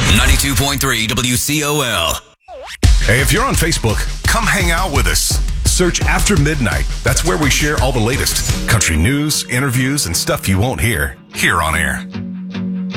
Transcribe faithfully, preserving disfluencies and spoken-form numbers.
ninety-two point three W C O L. Hey, if you're on Facebook, come hang out with us. Search After Midnight. That's where we share all the latest country news, interviews, and stuff you won't hear here on air.